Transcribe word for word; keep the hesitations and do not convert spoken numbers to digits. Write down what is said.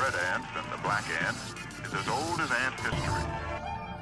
red ant and the black ant is as old as ant history.